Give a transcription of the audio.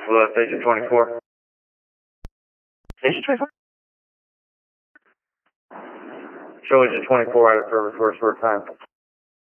Station 24. Station 24? Showing you 24 out of service for a short time.